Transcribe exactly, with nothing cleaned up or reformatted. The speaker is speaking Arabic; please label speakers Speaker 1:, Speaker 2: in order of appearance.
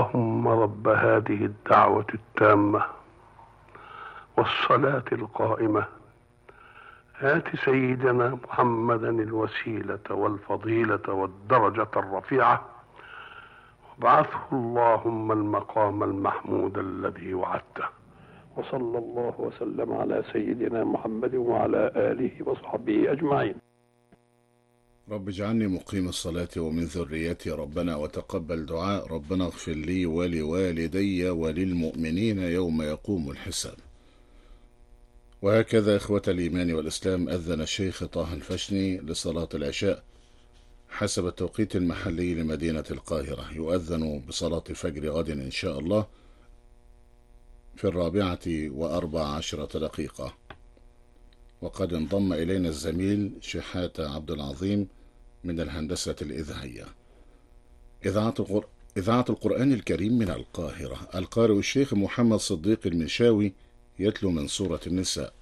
Speaker 1: اللهم رب هذه الدعوة التامة والصلاة القائمة آت سيدنا محمدا الوسيلة والفضيلة والدرجة الرفيعة وابعثه اللهم المقام المحمود الذي وعدته. وصلى الله وسلم على سيدنا محمد وعلى آله وصحبه أجمعين.
Speaker 2: رب اجعلني مقيم الصلاة ومن ذريتي ربنا وتقبل دعاء ربنا اغفر لي ولوالدي وللمؤمنين يوم يقوم الحساب. وهكذا إخوة الإيمان والإسلام أذن الشيخ طه الفشني لصلاة العشاء حسب التوقيت المحلي لمدينة القاهرة. يؤذن بصلاة فجر غد إن شاء الله في الرابعة وأربع عشرة دقيقة. وقد انضم إلينا الزميل شحاتة عبد العظيم من الهندسة الإذاعية. إذاعة, القر... إذاعة القرآن الكريم من القاهرة. القارئ الشيخ محمد صديق المنشاوي يتلو من سورة النساء.